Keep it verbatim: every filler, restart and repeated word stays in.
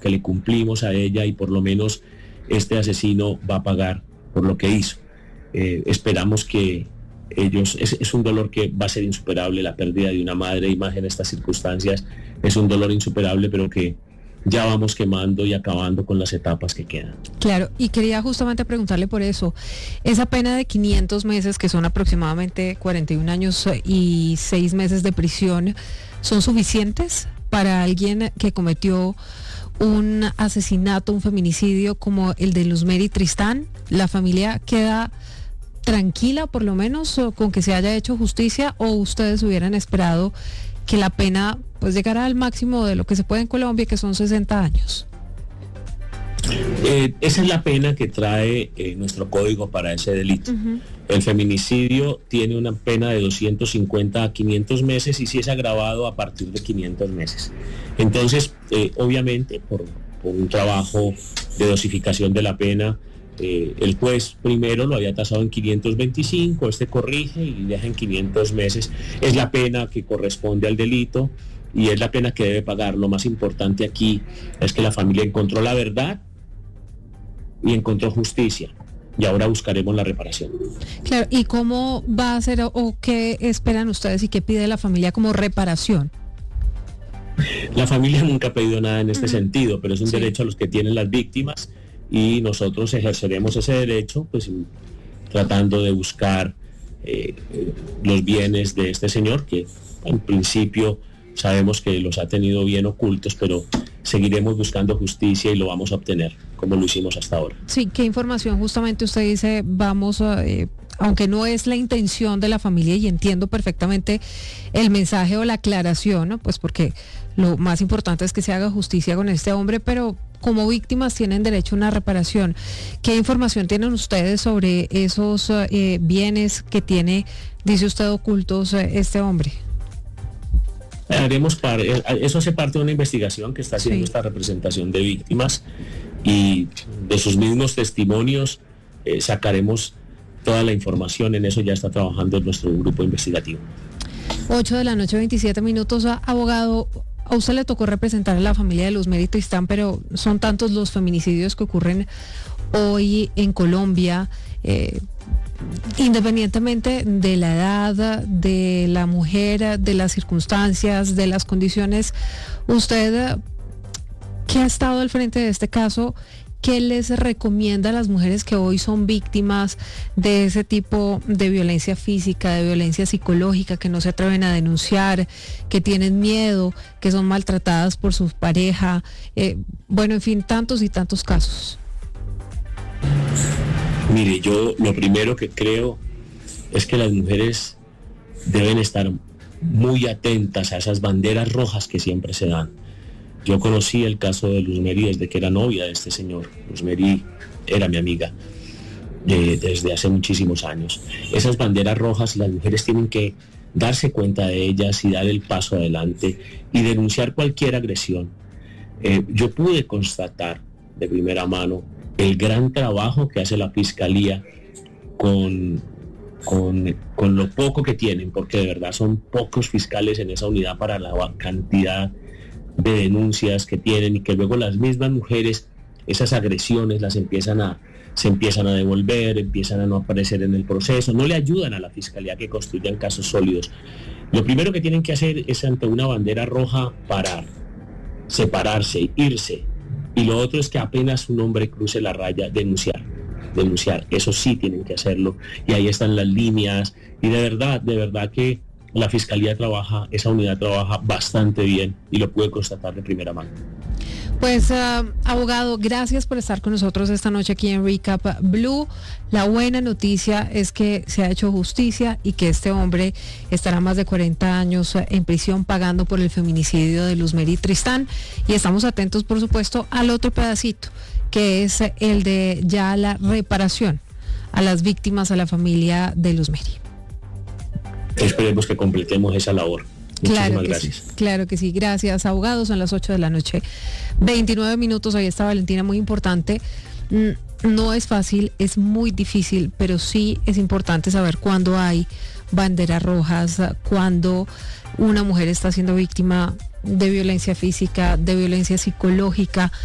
que le cumplimos a ella y por lo menos este asesino va a pagar por lo que hizo. Eh, esperamos que ellos, es, es un dolor que va a ser insuperable, la pérdida de una madre y más en estas circunstancias es un dolor insuperable, pero que ya vamos quemando y acabando con las etapas que quedan. Claro, y quería justamente preguntarle por eso, esa pena de quinientos meses, que son aproximadamente cuarenta y un años y seis meses de prisión, ¿son suficientes para alguien que cometió un asesinato, un feminicidio como el de Luzmeri Tristán? ¿La familia queda tranquila por lo menos con que se haya hecho justicia, o ustedes hubieran esperado que la pena pues llegara al máximo de lo que se puede en Colombia, que son sesenta años? Eh, esa es la pena que trae eh, nuestro código para ese delito. Uh-huh. El feminicidio tiene una pena de doscientos cincuenta a quinientos meses y si es agravado a partir de quinientos meses. Entonces, eh, obviamente, por, por un trabajo de dosificación de la pena, eh, el juez primero lo había tasado en quinientos veinticinco, este corrige y deja en quinientos meses. Es la pena que corresponde al delito y es la pena que debe pagar. Lo más importante aquí es que la familia encontró la verdad y encontró justicia, y ahora buscaremos la reparación. Claro, ¿y cómo va a ser o, o qué esperan ustedes y qué pide la familia como reparación? La familia nunca ha pedido nada en este uh-huh. sentido, pero es un sí. derecho a los que tienen las víctimas y nosotros ejerceremos ese derecho pues tratando de buscar eh, los bienes de este señor, que en principio sabemos que los ha tenido bien ocultos, pero seguiremos buscando justicia y lo vamos a obtener, como lo hicimos hasta ahora. Sí, ¿qué información justamente usted dice, vamos a, eh, aunque no es la intención de la familia, y entiendo perfectamente el mensaje o la aclaración, ¿no? Pues porque lo más importante es que se haga justicia con este hombre, pero como víctimas tienen derecho a una reparación. ¿Qué información tienen ustedes sobre esos eh, bienes que tiene, dice usted, ocultos eh, este hombre? Haremos par, eso hace parte de una investigación que está haciendo sí. esta representación de víctimas, y de sus mismos testimonios eh, sacaremos toda la información. En eso ya está trabajando nuestro grupo investigativo. ocho de la noche, veintisiete minutos. Abogado, a usted le tocó representar a la familia de Luzmeri Tristán, pero son tantos los feminicidios que ocurren hoy en Colombia, eh, independientemente de la edad, de la mujer, de las circunstancias, de las condiciones. Usted, que ha estado al frente de este caso, ¿qué les recomienda a las mujeres que hoy son víctimas de ese tipo de violencia física, de violencia psicológica, que no se atreven a denunciar, que tienen miedo, que son maltratadas por su pareja? Eh, bueno, en fin, tantos y tantos casos. Mire, yo lo primero que creo es que las mujeres deben estar muy atentas a esas banderas rojas que siempre se dan. Yo conocí el caso de Luzmeri desde que era novia de este señor. Luzmeri era mi amiga eh, desde hace muchísimos años. Esas banderas rojas, las mujeres tienen que darse cuenta de ellas y dar el paso adelante y denunciar cualquier agresión. Eh, yo pude constatar de primera mano el gran trabajo que hace la Fiscalía con, con, con lo poco que tienen, porque de verdad son pocos fiscales en esa unidad para la cantidad de denuncias que tienen, y que luego las mismas mujeres esas agresiones las empiezan a se empiezan a devolver, empiezan a no aparecer en el proceso, no le ayudan a la Fiscalía que construyan casos sólidos. Lo primero que tienen que hacer es, ante una bandera roja, parar, separarse, irse. Y lo otro es que apenas un hombre cruce la raya, denunciar, denunciar, eso sí tienen que hacerlo, y ahí están las líneas, y de verdad, de verdad que la Fiscalía trabaja, esa unidad trabaja bastante bien, y lo pude constatar de primera mano. Pues, uh, abogado, gracias por estar con nosotros esta noche aquí en Recap Blue. La buena noticia es que se ha hecho justicia y que este hombre estará más de cuarenta años en prisión pagando por el feminicidio de Luzmeri Tristán, y estamos atentos, por supuesto, al otro pedacito, que es el de ya la reparación a las víctimas, a la familia de Luzmeri. Esperemos que completemos esa labor. Muchísimas claro que gracias. Sí, claro que sí, gracias, abogados. Son las ocho de la noche, veintinueve minutos. Ahí está Valentina, muy importante. No es fácil, es muy difícil, pero sí es importante saber cuándo hay banderas rojas, cuando una mujer está siendo víctima de violencia física, de violencia psicológica.